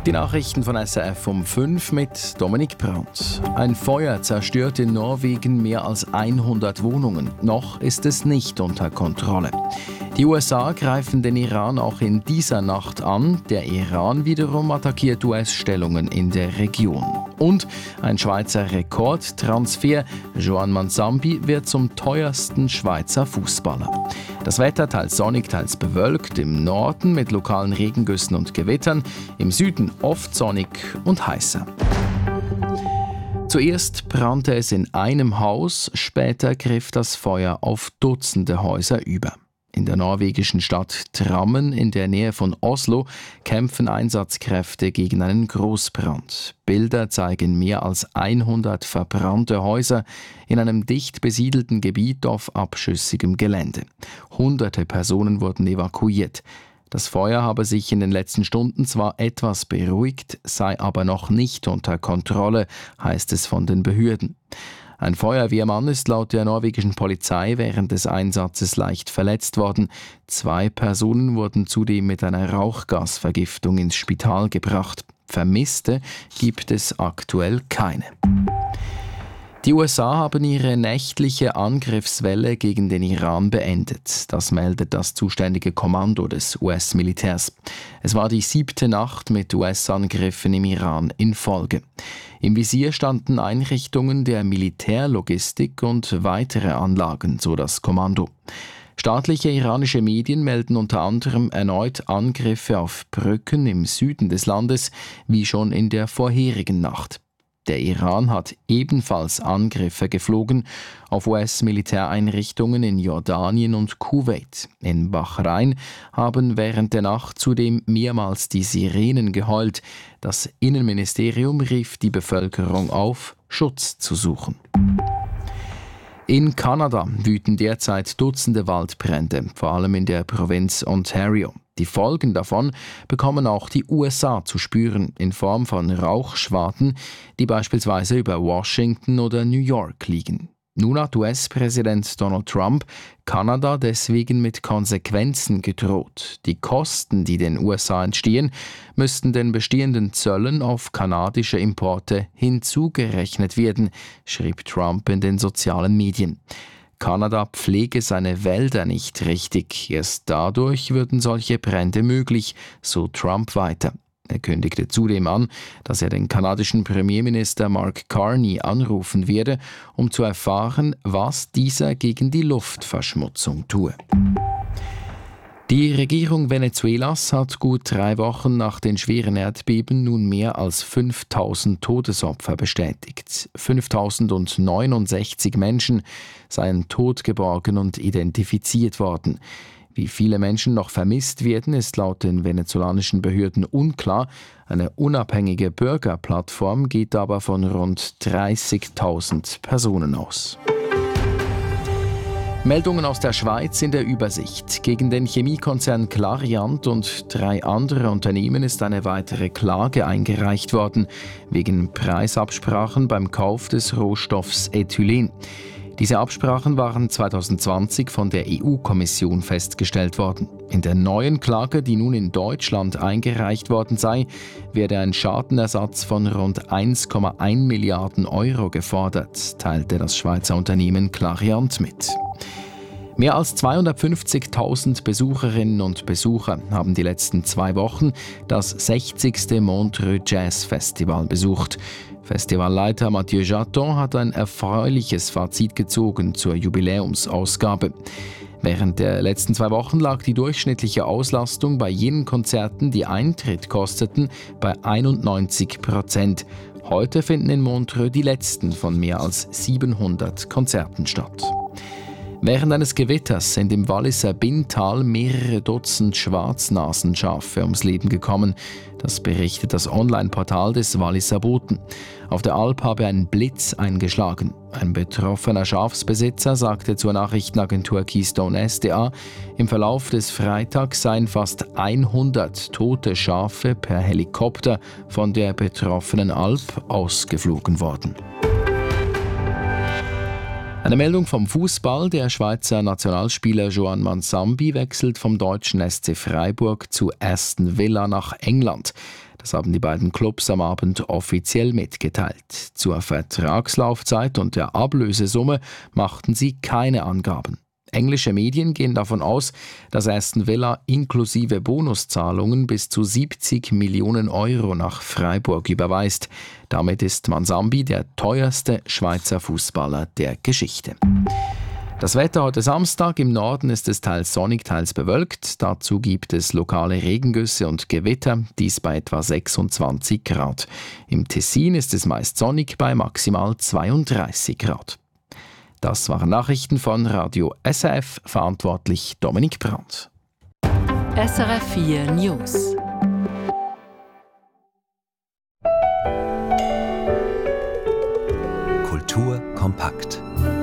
Die Nachrichten von SRF um 5 mit Dominik Brandt. Ein Feuer zerstört in Norwegen mehr als 100 Wohnungen. Noch ist es nicht unter Kontrolle. Die USA greifen den Iran auch in dieser Nacht an. Der Iran wiederum attackiert US-Stellungen in der Region. Und ein Schweizer Rekordtransfer. Joan Mansambi wird zum teuersten Schweizer Fußballer. Das Wetter teils sonnig, teils bewölkt. Im Norden mit lokalen Regengüssen und Gewittern. Im Süden oft sonnig und heißer. Zuerst brannte es in einem Haus, später griff das Feuer auf Dutzende Häuser über. In der norwegischen Stadt Drammen in der Nähe von Oslo kämpfen Einsatzkräfte gegen einen Großbrand. Bilder zeigen mehr als 100 verbrannte Häuser in einem dicht besiedelten Gebiet auf abschüssigem Gelände. Hunderte Personen wurden evakuiert. Das Feuer habe sich in den letzten Stunden zwar etwas beruhigt, sei aber noch nicht unter Kontrolle, heißt es von den Behörden. Ein Feuerwehrmann ist laut der norwegischen Polizei während des Einsatzes leicht verletzt worden. 2 Personen wurden zudem mit einer Rauchgasvergiftung ins Spital gebracht. Vermisste gibt es aktuell keine. Die USA haben ihre nächtliche Angriffswelle gegen den Iran beendet. Das meldet das zuständige Kommando des US-Militärs. Es war die 7. Nacht mit US-Angriffen im Iran in Folge. Im Visier standen Einrichtungen der Militärlogistik und weitere Anlagen, so das Kommando. Staatliche iranische Medien melden unter anderem erneut Angriffe auf Brücken im Süden des Landes, wie schon in der vorherigen Nacht. Der Iran hat ebenfalls Angriffe geflogen auf US-Militäreinrichtungen in Jordanien und Kuwait. In Bahrain haben während der Nacht zudem mehrmals die Sirenen geheult. Das Innenministerium rief die Bevölkerung auf, Schutz zu suchen. In Kanada wüten derzeit Dutzende Waldbrände, vor allem in der Provinz Ontario. Die Folgen davon bekommen auch die USA zu spüren, in Form von Rauchschwaden, die beispielsweise über Washington oder New York liegen. Nun hat US-Präsident Donald Trump Kanada deswegen mit Konsequenzen gedroht. Die Kosten, die den USA entstehen, müssten den bestehenden Zöllen auf kanadische Importe hinzugerechnet werden, schrieb Trump in den sozialen Medien. Kanada pflege seine Wälder nicht richtig. Erst dadurch würden solche Brände möglich, so Trump weiter. Er kündigte zudem an, dass er den kanadischen Premierminister Mark Carney anrufen werde, um zu erfahren, was dieser gegen die Luftverschmutzung tue. Die Regierung Venezuelas hat gut 3 Wochen nach den schweren Erdbeben nun mehr als 5.000 Todesopfer bestätigt. 5.069 Menschen seien tot geborgen und identifiziert worden. Wie viele Menschen noch vermisst werden, ist laut den venezolanischen Behörden unklar. Eine unabhängige Bürgerplattform geht aber von rund 30.000 Personen aus. Meldungen aus der Schweiz in der Übersicht. Gegen den Chemiekonzern Clariant und 3 andere Unternehmen ist eine weitere Klage eingereicht worden, wegen Preisabsprachen beim Kauf des Rohstoffs Ethylen. Diese Absprachen waren 2020 von der EU-Kommission festgestellt worden. In der neuen Klage, die nun in Deutschland eingereicht worden sei, werde ein Schadenersatz von rund 1,1 Milliarden Euro gefordert, teilte das Schweizer Unternehmen Clariant mit. Mehr als 250.000 Besucherinnen und Besucher haben die letzten 2 Wochen das 60. Montreux Jazz Festival besucht. Festivalleiter Mathieu Jaton hat ein erfreuliches Fazit gezogen zur Jubiläumsausgabe. Während der letzten 2 Wochen lag die durchschnittliche Auslastung bei jenen Konzerten, die Eintritt kosteten, bei 91%. Heute finden in Montreux die letzten von mehr als 700 Konzerten statt. Während eines Gewitters sind im Walliser Binntal mehrere Dutzend Schwarznasenschafe ums Leben gekommen. Das berichtet das Online-Portal des Walliser Boten. Auf der Alp habe ein Blitz eingeschlagen. Ein betroffener Schafsbesitzer sagte zur Nachrichtenagentur Keystone SDA, im Verlauf des Freitags seien fast 100 tote Schafe per Helikopter von der betroffenen Alp ausgeflogen worden. Eine Meldung vom Fußball. Der Schweizer Nationalspieler Joan Mansambi wechselt vom deutschen SC Freiburg zu Aston Villa nach England. Das haben die beiden Clubs am Abend offiziell mitgeteilt. Zur Vertragslaufzeit und der Ablösesumme machten sie keine Angaben. Englische Medien gehen davon aus, dass Aston Villa inklusive Bonuszahlungen bis zu 70 Millionen Euro nach Freiburg überweist. Damit ist Mansambi der teuerste Schweizer Fußballer der Geschichte. Das Wetter heute Samstag: im Norden ist es teils sonnig, teils bewölkt. Dazu gibt es lokale Regengüsse und Gewitter, dies bei etwa 26 Grad. Im Tessin ist es meist sonnig bei maximal 32 Grad. Das waren Nachrichten von Radio SRF, verantwortlich Dominik Brandt. SRF 4 News. Kultur kompakt.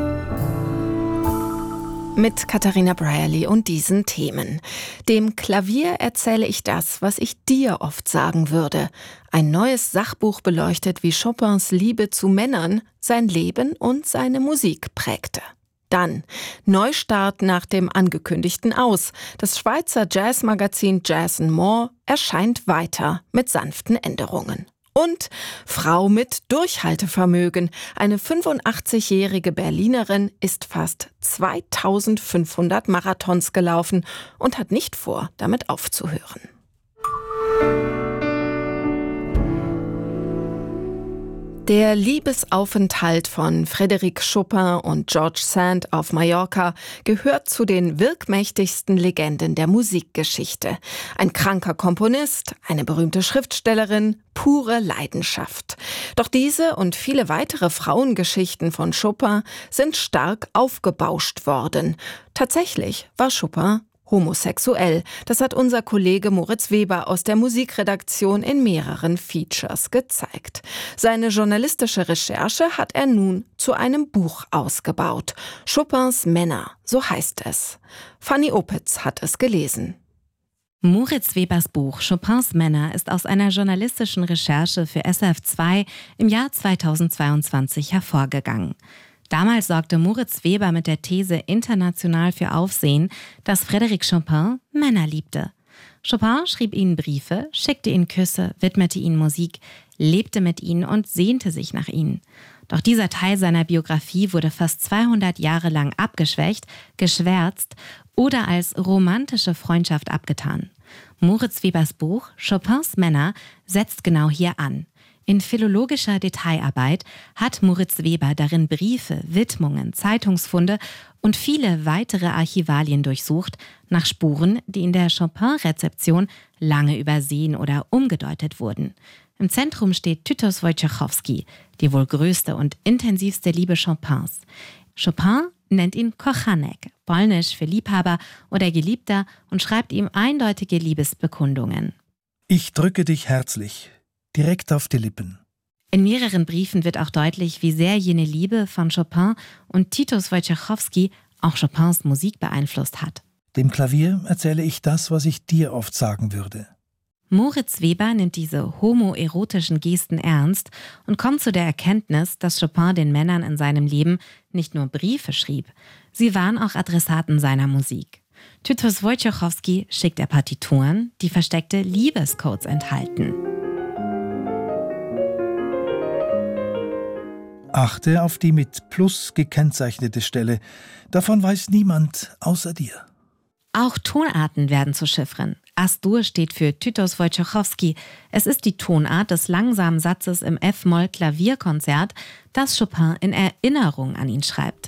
Mit Katharina Brierley und diesen Themen. Dem Klavier erzähle ich das, was ich dir oft sagen würde. Ein neues Sachbuch beleuchtet, wie Chopins Liebe zu Männern sein Leben und seine Musik prägte. Dann Neustart nach dem angekündigten Aus. Das Schweizer Jazzmagazin Jazz & More erscheint weiter mit sanften Änderungen. Und Frau mit Durchhaltevermögen. Eine 85-jährige Berlinerin ist fast 2500 Marathons gelaufen und hat nicht vor, damit aufzuhören. Der Liebesaufenthalt von Frédéric Chopin und George Sand auf Mallorca gehört zu den wirkmächtigsten Legenden der Musikgeschichte. Ein kranker Komponist, eine berühmte Schriftstellerin, pure Leidenschaft. Doch diese und viele weitere Frauengeschichten von Chopin sind stark aufgebauscht worden. Tatsächlich war Chopin homosexuell. Das hat unser Kollege Moritz Weber aus der Musikredaktion in mehreren Features gezeigt. Seine journalistische Recherche hat er nun zu einem Buch ausgebaut. Chopins Männer, so heißt es. Fanny Opitz hat es gelesen. Moritz Webers Buch Chopins Männer ist aus einer journalistischen Recherche für SRF 2 im Jahr 2022 hervorgegangen. Damals sorgte Moritz Weber mit der These international für Aufsehen, dass Frédéric Chopin Männer liebte. Chopin schrieb ihnen Briefe, schickte ihnen Küsse, widmete ihnen Musik, lebte mit ihnen und sehnte sich nach ihnen. Doch dieser Teil seiner Biografie wurde fast 200 Jahre lang abgeschwächt, geschwärzt oder als romantische Freundschaft abgetan. Moritz Webers Buch Chopins Männer setzt genau hier an. In philologischer Detailarbeit hat Moritz Weber darin Briefe, Widmungen, Zeitungsfunde und viele weitere Archivalien durchsucht, nach Spuren, die in der Chopin-Rezeption lange übersehen oder umgedeutet wurden. Im Zentrum steht Tytos Wojciechowski, die wohl größte und intensivste Liebe Chopins. Chopin nennt ihn Kochanek, polnisch für Liebhaber oder Geliebter, und schreibt ihm eindeutige Liebesbekundungen. Ich drücke dich herzlich. Direkt auf die Lippen. In mehreren Briefen wird auch deutlich, wie sehr jene Liebe von Chopin und Tytos Wojciechowski auch Chopins Musik beeinflusst hat. Dem Klavier erzähle ich das, was ich dir oft sagen würde. Moritz Weber nimmt diese homoerotischen Gesten ernst und kommt zu der Erkenntnis, dass Chopin den Männern in seinem Leben nicht nur Briefe schrieb, sie waren auch Adressaten seiner Musik. Tytos Wojciechowski schickt er Partituren, die versteckte Liebescodes enthalten. Achte auf die mit Plus gekennzeichnete Stelle. Davon weiß niemand außer dir. Auch Tonarten werden zu Chiffren. As-Dur steht für Tytos Wojciechowski. Es ist die Tonart des langsamen Satzes im F-Moll-Klavierkonzert, das Chopin in Erinnerung an ihn schreibt.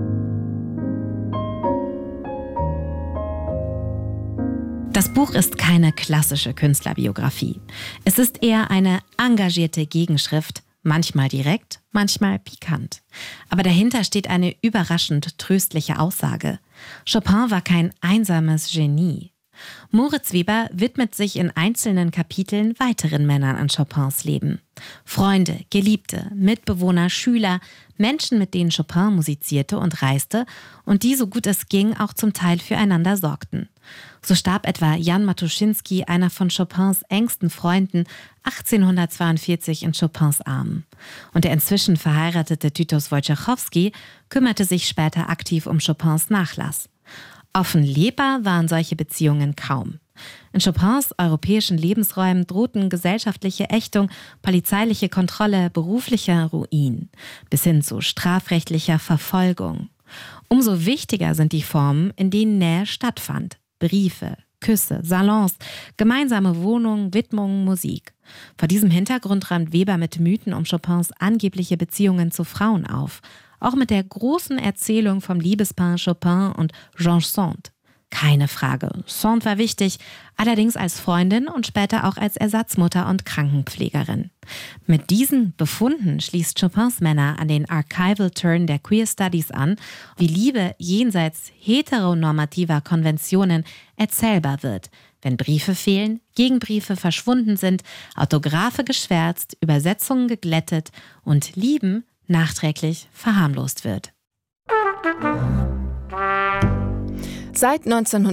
Das Buch ist keine klassische Künstlerbiografie. Es ist eher eine engagierte Gegenschrift, manchmal direkt, manchmal pikant. Aber dahinter steht eine überraschend tröstliche Aussage. Chopin war kein einsames Genie. Moritz Weber widmet sich in einzelnen Kapiteln weiteren Männern an Chopins Leben. Freunde, Geliebte, Mitbewohner, Schüler, Menschen, mit denen Chopin musizierte und reiste und die, so gut es ging, auch zum Teil füreinander sorgten. So starb etwa Jan Matuszynski, einer von Chopins engsten Freunden, 1842 in Chopins Armen. Und der inzwischen verheiratete Tytos Wojciechowski kümmerte sich später aktiv um Chopins Nachlass. Offen lebbar waren solche Beziehungen kaum. In Chopins europäischen Lebensräumen drohten gesellschaftliche Ächtung, polizeiliche Kontrolle, beruflicher Ruin bis hin zu strafrechtlicher Verfolgung. Umso wichtiger sind die Formen, in denen Nähe stattfand. Briefe, Küsse, Salons, gemeinsame Wohnungen, Widmungen, Musik. Vor diesem Hintergrund räumt Weber mit Mythen um Chopins angebliche Beziehungen zu Frauen auf. Auch mit der großen Erzählung vom Liebespaar Chopin und Georges Sand. Keine Frage, Sand war wichtig, allerdings als Freundin und später auch als Ersatzmutter und Krankenpflegerin. Mit diesen Befunden schließt Chopins Männer an den Archival Turn der Queer Studies an, wie Liebe jenseits heteronormativer Konventionen erzählbar wird, wenn Briefe fehlen, Gegenbriefe verschwunden sind, Autographe geschwärzt, Übersetzungen geglättet und Lieben nachträglich verharmlost wird. Seit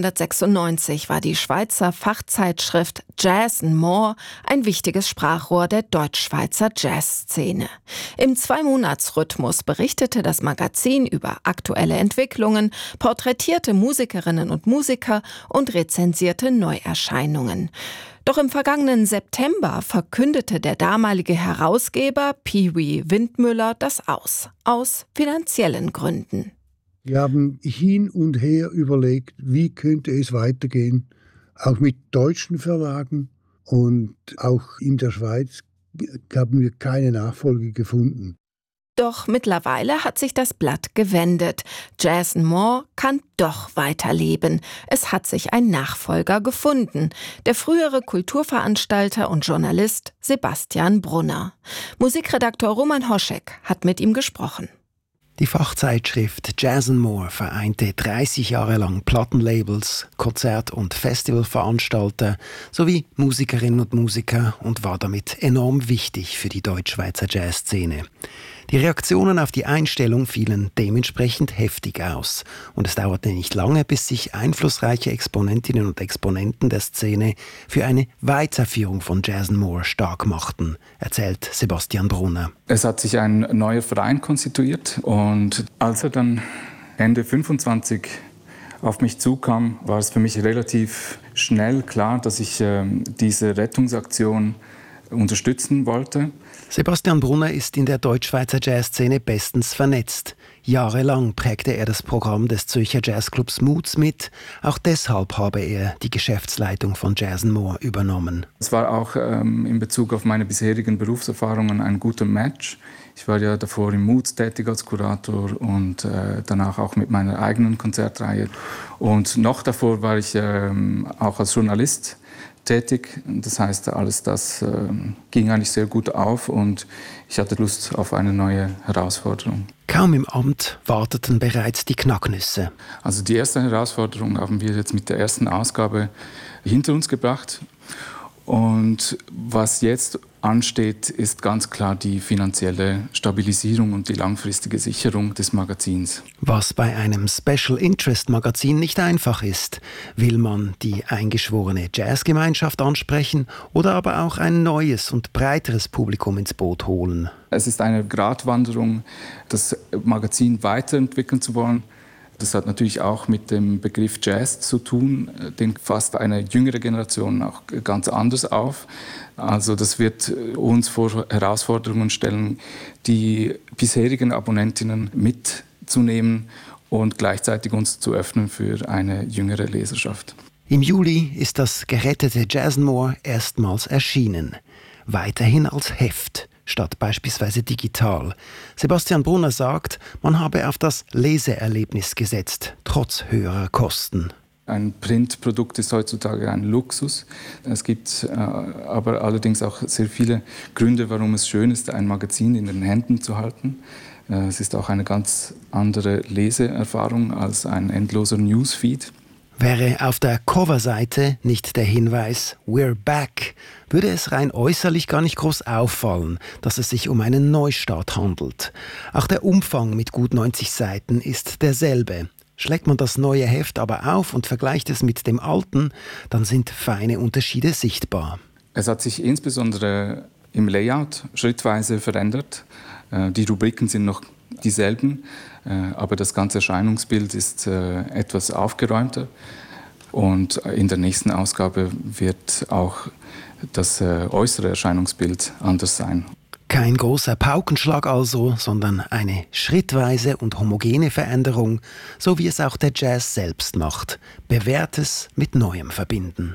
1996 war die Schweizer Fachzeitschrift Jazz & More ein wichtiges Sprachrohr der deutsch-schweizer Jazzszene. Im 2-Monats-Rhythmus berichtete das Magazin über aktuelle Entwicklungen, porträtierte Musikerinnen und Musiker und rezensierte Neuerscheinungen. Doch im vergangenen September verkündete der damalige Herausgeber Pee-wee Windmüller das aus finanziellen Gründen. Wir haben hin und her überlegt, wie könnte es weitergehen, auch mit deutschen Verlagen, und auch in der Schweiz haben wir keine Nachfolge gefunden. Doch mittlerweile hat sich das Blatt gewendet. Jazz & More kann doch weiterleben. Es hat sich ein Nachfolger gefunden. Der frühere Kulturveranstalter und Journalist Sebastian Brunner. Musikredakteur Roman Hoschek hat mit ihm gesprochen. Die Fachzeitschrift Jazz & More vereinte 30 Jahre lang Plattenlabels, Konzert- und Festivalveranstalter sowie Musikerinnen und Musiker und war damit enorm wichtig für die deutsch-schweizer Jazzszene. Die Reaktionen auf die Einstellung fielen dementsprechend heftig aus. Und es dauerte nicht lange, bis sich einflussreiche Exponentinnen und Exponenten der Szene für eine Weiterführung von Jazz & More stark machten, erzählt Sebastian Brunner. Es hat sich ein neuer Verein konstituiert und als er dann Ende 25 auf mich zukam, war es für mich relativ schnell klar, dass ich diese Rettungsaktion unterstützen wollte. Sebastian Brunner ist in der deutsch-schweizer Jazzszene bestens vernetzt. Jahrelang prägte er das Programm des Zürcher Jazzclubs Moods mit. Auch deshalb habe er die Geschäftsleitung von Jazz & More übernommen. Es war auch in Bezug auf meine bisherigen Berufserfahrungen ein guter Match. Ich war ja davor im Moods tätig als Kurator und danach auch mit meiner eigenen Konzertreihe. Und noch davor war ich auch als Journalist tätig. Das heißt, alles das ging eigentlich sehr gut auf und ich hatte Lust auf eine neue Herausforderung. Kaum im Amt warteten bereits die Knacknüsse. Also die erste Herausforderung haben wir jetzt mit der ersten Ausgabe hinter uns gebracht. Und was jetzt ansteht, ist ganz klar die finanzielle Stabilisierung und die langfristige Sicherung des Magazins. Was bei einem Special Interest Magazin nicht einfach ist, will man die eingeschworene Jazzgemeinschaft ansprechen oder aber auch ein neues und breiteres Publikum ins Boot holen. Es ist eine Gratwanderung, das Magazin weiterentwickeln zu wollen. Das hat natürlich auch mit dem Begriff Jazz zu tun, den fasst eine jüngere Generation auch ganz anders auf. Also das wird uns vor Herausforderungen stellen, die bisherigen Abonnentinnen mitzunehmen und gleichzeitig uns zu öffnen für eine jüngere Leserschaft. Im Juli ist das gerettete Jazz & More erstmals erschienen. Weiterhin als Heft statt beispielsweise digital. Sebastian Brunner sagt, man habe auf das Leseerlebnis gesetzt, trotz höherer Kosten. Ein Printprodukt ist heutzutage ein Luxus. Es gibt aber allerdings auch sehr viele Gründe, warum es schön ist, ein Magazin in den Händen zu halten. Es ist auch eine ganz andere Leseerfahrung als ein endloser Newsfeed. Wäre auf der Coverseite nicht der Hinweis "We're back", würde es rein äußerlich gar nicht groß auffallen, dass es sich um einen Neustart handelt. Auch der Umfang mit gut 90 Seiten ist derselbe. Schlägt man das neue Heft aber auf und vergleicht es mit dem alten, dann sind feine Unterschiede sichtbar. Es hat sich insbesondere im Layout schrittweise verändert. Die Rubriken sind noch dieselben, aber das ganze Erscheinungsbild ist etwas aufgeräumter. Und in der nächsten Ausgabe wird auch das äußere Erscheinungsbild anders sein. Kein großer Paukenschlag also, sondern eine schrittweise und homogene Veränderung, so wie es auch der Jazz selbst macht. Bewährtes mit Neuem verbinden.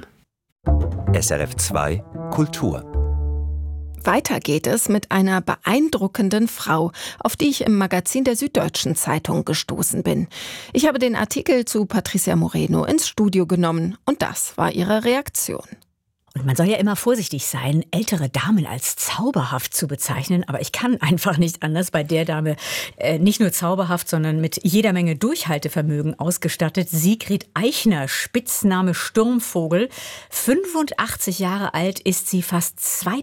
SRF 2 Kultur. Weiter geht es mit einer beeindruckenden Frau, auf die ich im Magazin der Süddeutschen Zeitung gestoßen bin. Ich habe den Artikel zu Patricia Moreno ins Studio genommen und das war ihre Reaktion. Und man soll ja immer vorsichtig sein, ältere Damen als zauberhaft zu bezeichnen. Aber ich kann einfach nicht anders, bei der Dame nicht nur zauberhaft, sondern mit jeder Menge Durchhaltevermögen ausgestattet. Sigrid Eichner, Spitzname Sturmvogel. 85 Jahre alt ist sie, fast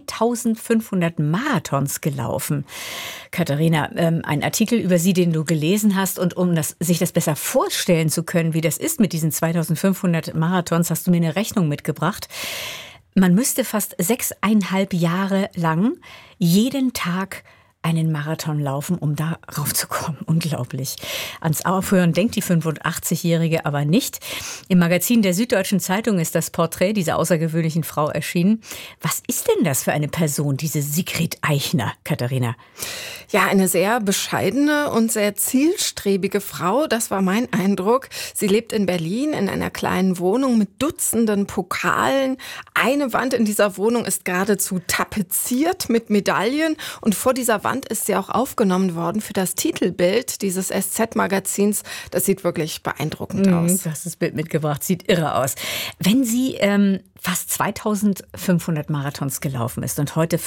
2500 Marathons gelaufen. Katharina, ein Artikel über sie, den du gelesen hast. Und um sich das besser vorstellen zu können, wie das ist mit diesen 2500 Marathons, hast du mir eine Rechnung mitgebracht. Man müsste fast 6,5 Jahre lang jeden Tag einen Marathon laufen, um da raufzukommen. Unglaublich. Ans Aufhören denkt die 85-Jährige aber nicht. Im Magazin der Süddeutschen Zeitung ist das Porträt dieser außergewöhnlichen Frau erschienen. Was ist denn das für eine Person, diese Sigrid Eichner, Katharina? Ja, eine sehr bescheidene und sehr zielstrebige Frau, das war mein Eindruck. Sie lebt in Berlin in einer kleinen Wohnung mit Dutzenden Pokalen. Eine Wand in dieser Wohnung ist geradezu tapeziert mit Medaillen und vor dieser Wand ist sie auch aufgenommen worden für das Titelbild dieses SZ-Magazins. Das sieht wirklich beeindruckend aus. Du hast das Bild mitgebracht, sieht irre aus. Wenn sie fast 2500 Marathons gelaufen ist und heute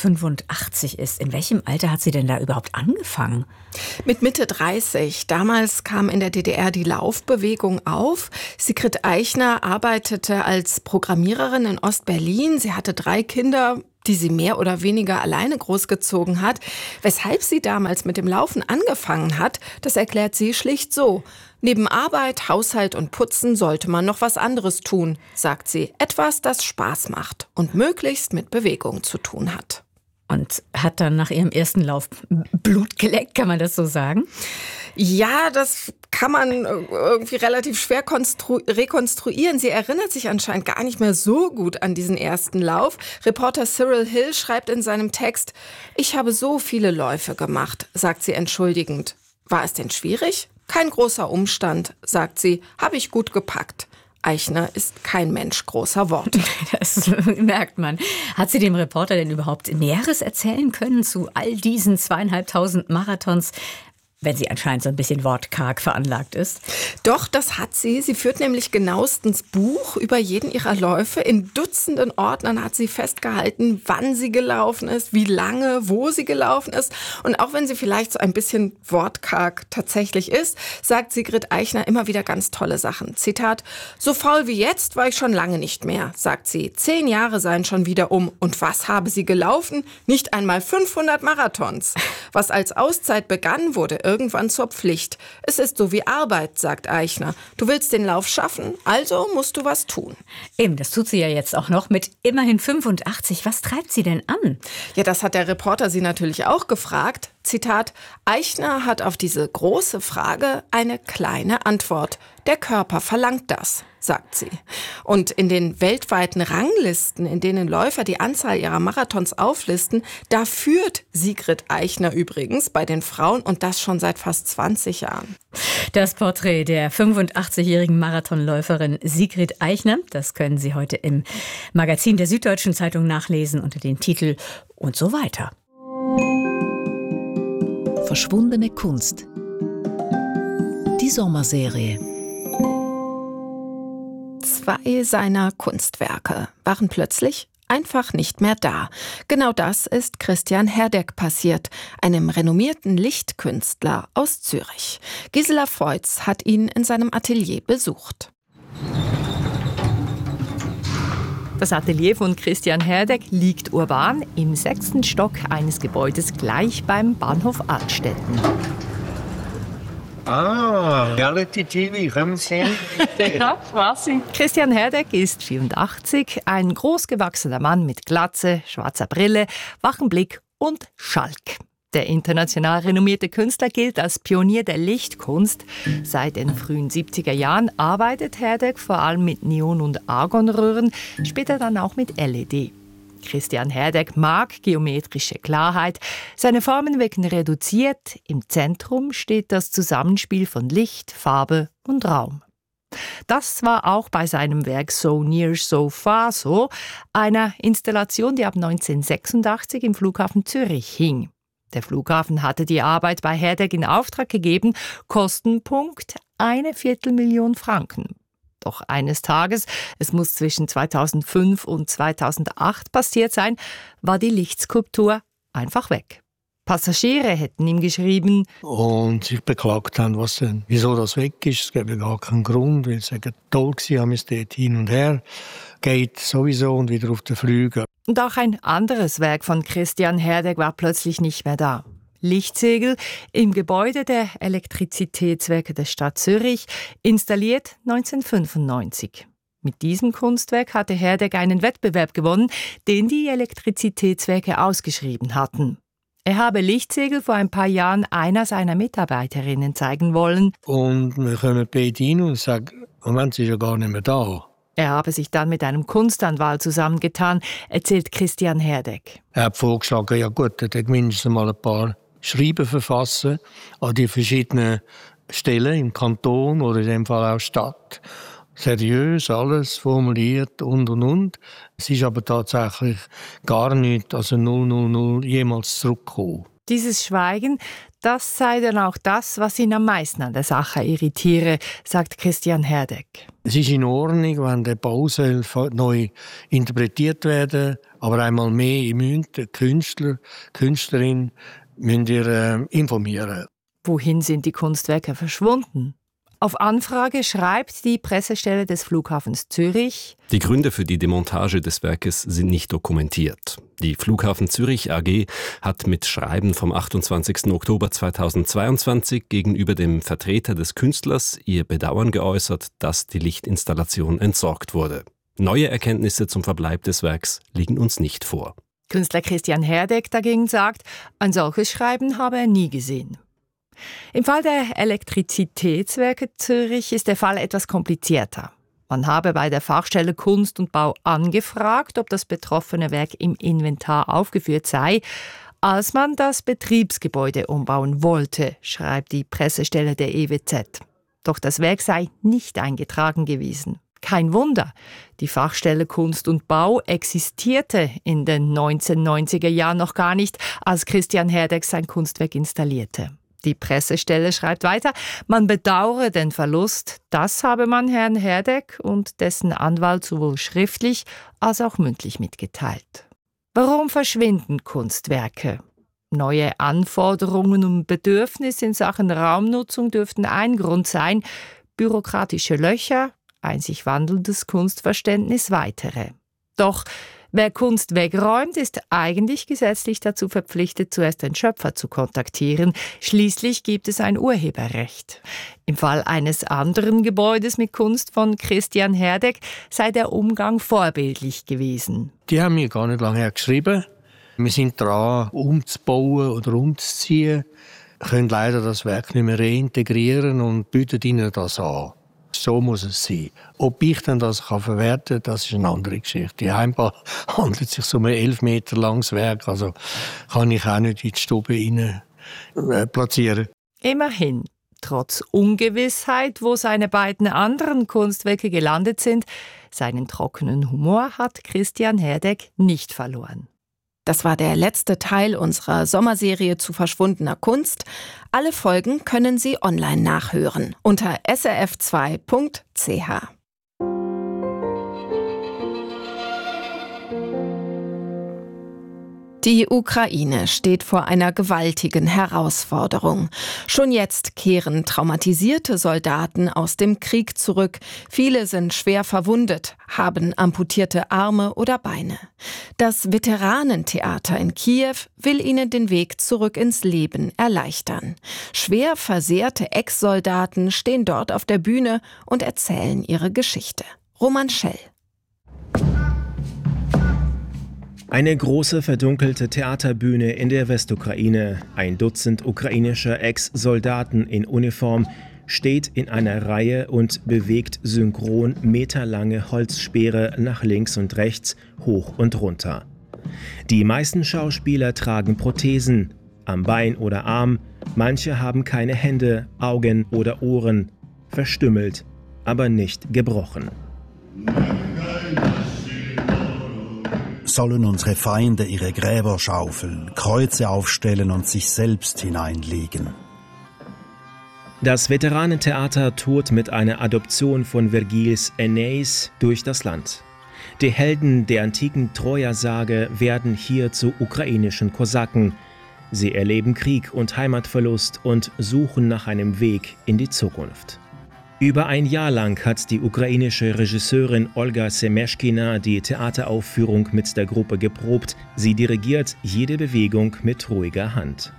85 ist, in welchem Alter hat sie denn da überhaupt angefangen? Mit Mitte 30. Damals kam in der DDR die Laufbewegung auf. Sigrid Eichner arbeitete als Programmiererin in Ostberlin. Sie hatte 3 Kinder, die sie mehr oder weniger alleine großgezogen hat. Weshalb sie damals mit dem Laufen angefangen hat, das erklärt sie schlicht so. Neben Arbeit, Haushalt und Putzen sollte man noch was anderes tun, sagt sie. Etwas, das Spaß macht und möglichst mit Bewegung zu tun hat. Und hat dann nach ihrem ersten Lauf Blut geleckt, kann man das so sagen? Ja, das kann man irgendwie relativ schwer rekonstruieren. Sie erinnert sich anscheinend gar nicht mehr so gut an diesen ersten Lauf. Reporter Cyril Hill schreibt in seinem Text, ich habe so viele Läufe gemacht, sagt sie entschuldigend. War es denn schwierig? Kein großer Umstand, sagt sie, habe ich gut gepackt. Eichner ist kein Mensch großer Worte. Das merkt man. Hat sie dem Reporter denn überhaupt Näheres erzählen können zu all diesen 2500 Marathons? Wenn sie anscheinend so ein bisschen wortkarg veranlagt ist. Doch, das hat sie. Sie führt nämlich genauestens Buch über jeden ihrer Läufe. In Dutzenden Ordnern hat sie festgehalten, wann sie gelaufen ist, wie lange, wo sie gelaufen ist. Und auch wenn sie vielleicht so ein bisschen wortkarg tatsächlich ist, sagt Sigrid Eichner immer wieder ganz tolle Sachen. Zitat, so faul wie jetzt war ich schon lange nicht mehr, sagt sie. 10 Jahre seien schon wieder um. Und was habe sie gelaufen? Nicht einmal 500 Marathons. Was als Auszeit begann, wurde irgendwann zur Pflicht. Es ist so wie Arbeit, sagt Eichner. Du willst den Lauf schaffen, also musst du was tun. Eben, das tut sie ja jetzt auch noch mit immerhin 85. Was treibt sie denn an? Ja, das hat der Reporter sie natürlich auch gefragt. Zitat, Eichner hat auf diese große Frage eine kleine Antwort. Der Körper verlangt das, sagt sie. Und in den weltweiten Ranglisten, in denen Läufer die Anzahl ihrer Marathons auflisten, da führt Sigrid Eichner übrigens bei den Frauen und das schon seit fast 20 Jahren. Das Porträt der 85-jährigen Marathonläuferin Sigrid Eichner, das können Sie heute im Magazin der Süddeutschen Zeitung nachlesen unter dem Titel Und so weiter. Verschwundene Kunst. Die Sommerserie. 2 seiner Kunstwerke waren plötzlich einfach nicht mehr da. Genau das ist Christian Herdeck passiert, einem renommierten Lichtkünstler aus Zürich. Gisela Feutz hat ihn in seinem Atelier besucht. Das Atelier von Christian Herdeck liegt urban im 6. Stock eines Gebäudes gleich beim Bahnhof Altstetten. Reality TV, kommen Sie hin? Ja, quasi. Christian Herdeck ist 84, ein großgewachsener Mann mit Glatze, schwarzer Brille, wachem Blick und Schalk. Der international renommierte Künstler gilt als Pionier der Lichtkunst. Seit den frühen 70er Jahren arbeitet Herdegg vor allem mit Neon- und Argonröhren, später dann auch mit LED. Christian Herdegg mag geometrische Klarheit. Seine Formen wirken reduziert. Im Zentrum steht das Zusammenspiel von Licht, Farbe und Raum. Das war auch bei seinem Werk So Near, So Far so, einer Installation, die ab 1986 im Flughafen Zürich hing. Der Flughafen hatte die Arbeit bei Herdegg in Auftrag gegeben, Kostenpunkt 250.000 Franken. Doch eines Tages, es muss zwischen 2005 und 2008 passiert sein, war die Lichtskulptur einfach weg. Passagiere hätten ihm geschrieben und sich beklagt haben, wieso das weg ist. Es gäbe gar keinen Grund, weil sie toll war, haben es dort hin und her geht sowieso und wieder auf den Flügen. Und auch ein anderes Werk von Christian Herdegg war plötzlich nicht mehr da. Lichtsegel im Gebäude der Elektrizitätswerke der Stadt Zürich, installiert 1995. Mit diesem Kunstwerk hatte Herdegg einen Wettbewerb gewonnen, den die Elektrizitätswerke ausgeschrieben hatten. Er habe Lichtsegel vor ein paar Jahren einer seiner Mitarbeiterinnen zeigen wollen. Und wir kommen beide hin und sagen, Moment, sie ist ja gar nicht mehr da. Er habe sich dann mit einem Kunstanwalt zusammengetan, erzählt Christian Herdegg. Er hat vorgeschlagen, ja gut, er hat mindestens mal ein paar Schreiben verfassen an die verschiedenen Stellen im Kanton oder in dem Fall auch Stadt. Seriös, alles formuliert und. Es ist aber tatsächlich gar nicht, also 000 jemals zurückgekommen. Dieses Schweigen, das sei dann auch das, was ihn am meisten an der Sache irritiere, sagt Christian Herdegg. Es ist in Ordnung, wenn der Bau neu interpretiert werden, aber einmal mehr müssen die Künstler, Künstlerin müssen ihr informieren. Wohin sind die Kunstwerke verschwunden? Auf Anfrage schreibt die Pressestelle des Flughafens Zürich: Die Gründe für die Demontage des Werkes sind nicht dokumentiert. Die Flughafen Zürich AG hat mit Schreiben vom 28. Oktober 2022 gegenüber dem Vertreter des Künstlers ihr Bedauern geäußert, dass die Lichtinstallation entsorgt wurde. Neue Erkenntnisse zum Verbleib des Werks liegen uns nicht vor. Künstler Christian Herdegg dagegen sagt, ein solches Schreiben habe er nie gesehen. Im Fall der Elektrizitätswerke Zürich ist der Fall etwas komplizierter. Man habe bei der Fachstelle Kunst und Bau angefragt, ob das betroffene Werk im Inventar aufgeführt sei, als man das Betriebsgebäude umbauen wollte, schreibt die Pressestelle der EWZ. Doch das Werk sei nicht eingetragen gewesen. Kein Wunder, die Fachstelle Kunst und Bau existierte in den 1990er Jahren noch gar nicht, als Christian Herdegg sein Kunstwerk installierte. Die Pressestelle schreibt weiter, man bedauere den Verlust. Das habe man Herrn Herdegg und dessen Anwalt sowohl schriftlich als auch mündlich mitgeteilt. Warum verschwinden Kunstwerke? Neue Anforderungen und Bedürfnisse in Sachen Raumnutzung dürften ein Grund sein, bürokratische Löcher, ein sich wandelndes Kunstverständnis weitere. Doch wer Kunst wegräumt, ist eigentlich gesetzlich dazu verpflichtet, zuerst den Schöpfer zu kontaktieren. Schließlich gibt es ein Urheberrecht. Im Fall eines anderen Gebäudes mit Kunst von Christian Herdegg sei der Umgang vorbildlich gewesen. Die haben mir gar nicht lange her geschrieben. Wir sind dran, umzubauen oder umzuziehen. Wir können leider das Werk nicht mehr reintegrieren und bieten ihnen das an. So muss es sein. Ob ich dann das verwerten kann, das ist eine andere Geschichte. In Heimbau handelt es sich um ein 11 Meter langes Werk, also kann ich auch nicht in die Stube rein platzieren. Immerhin, trotz Ungewissheit, wo seine beiden anderen Kunstwerke gelandet sind, seinen trockenen Humor hat Christian Herdegg nicht verloren. Das war der letzte Teil unserer Sommerserie zu verschwundener Kunst. Alle Folgen können Sie online nachhören unter srf2.ch. Die Ukraine steht vor einer gewaltigen Herausforderung. Schon jetzt kehren traumatisierte Soldaten aus dem Krieg zurück. Viele sind schwer verwundet, haben amputierte Arme oder Beine. Das Veteranentheater in Kiew will ihnen den Weg zurück ins Leben erleichtern. Schwer versehrte Ex-Soldaten stehen dort auf der Bühne und erzählen ihre Geschichte. Roman Schell. Eine große verdunkelte Theaterbühne in der Westukraine. Ein Dutzend ukrainischer Ex-Soldaten in Uniform steht in einer Reihe und bewegt synchron meterlange Holzspeere nach links und rechts, hoch und runter. Die meisten Schauspieler tragen Prothesen am Bein oder Arm, manche haben keine Hände, Augen oder Ohren, verstümmelt, aber nicht gebrochen. Sollen unsere Feinde ihre Gräber schaufeln, Kreuze aufstellen und sich selbst hineinlegen? Das Veteranentheater tourt mit einer Adoption von Vergils Aeneis durch das Land. Die Helden der antiken Troja-Sage werden hier zu ukrainischen Kosaken. Sie erleben Krieg und Heimatverlust und suchen nach einem Weg in die Zukunft. Über ein Jahr lang hat die ukrainische Regisseurin Olga Semeshkina die Theateraufführung mit der Gruppe geprobt. Sie dirigiert jede Bewegung mit ruhiger Hand.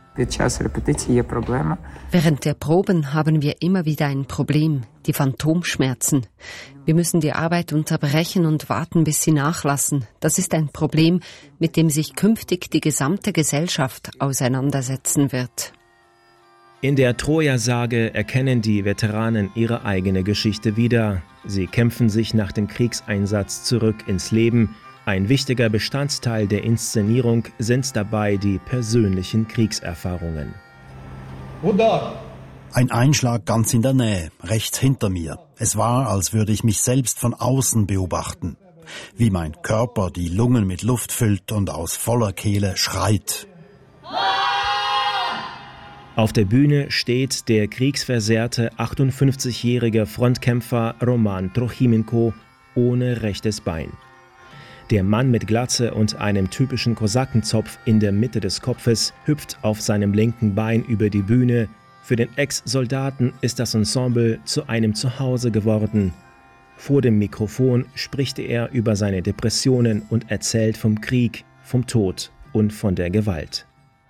Während der Proben haben wir immer wieder ein Problem, die Phantomschmerzen. Wir müssen die Arbeit unterbrechen und warten, bis sie nachlassen. Das ist ein Problem, mit dem sich künftig die gesamte Gesellschaft auseinandersetzen wird. In der Troja-Sage erkennen die Veteranen ihre eigene Geschichte wieder. Sie kämpfen sich nach dem Kriegseinsatz zurück ins Leben. Ein wichtiger Bestandteil der Inszenierung sind dabei die persönlichen Kriegserfahrungen. Ein Einschlag ganz in der Nähe, rechts hinter mir. Es war, als würde ich mich selbst von außen beobachten. Wie mein Körper die Lungen mit Luft füllt und aus voller Kehle schreit. Auf der Bühne steht der kriegsversehrte 58-jährige Frontkämpfer Roman Trochimenko ohne rechtes Bein. Der Mann mit Glatze und einem typischen Kosakenzopf in der Mitte des Kopfes hüpft auf seinem linken Bein über die Bühne. Für den Ex-Soldaten ist das Ensemble zu einem Zuhause geworden. Vor dem Mikrofon spricht er über seine Depressionen und erzählt vom Krieg, vom Tod und von der Gewalt.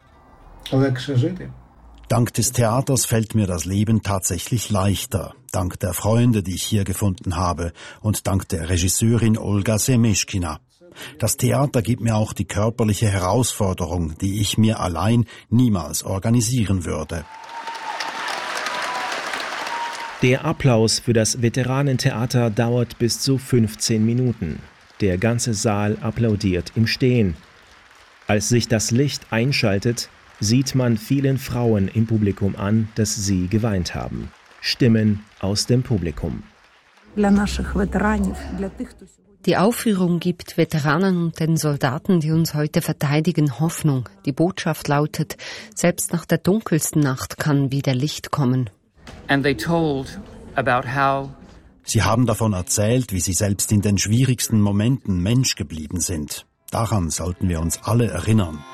Dank des Theaters fällt mir das Leben tatsächlich leichter. Dank der Freunde, die ich hier gefunden habe und dank der Regisseurin Olga Semeshkina. Das Theater gibt mir auch die körperliche Herausforderung, die ich mir allein niemals organisieren würde. Der Applaus für das Veteranentheater dauert bis zu 15 Minuten. Der ganze Saal applaudiert im Stehen. Als sich das Licht einschaltet, sieht man vielen Frauen im Publikum an, dass sie geweint haben. Stimmen aus dem Publikum. Die Aufführung gibt Veteranen und den Soldaten, die uns heute verteidigen, Hoffnung. Die Botschaft lautet, selbst nach der dunkelsten Nacht kann wieder Licht kommen. Sie haben davon erzählt, wie sie selbst in den schwierigsten Momenten Mensch geblieben sind. Daran sollten wir uns alle erinnern.